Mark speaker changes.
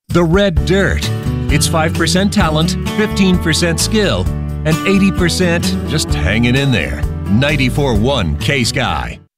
Speaker 1: The Red Dirt. It's 5% talent, 15% skill, and 80% just hanging in there. 94.1 K-Sky.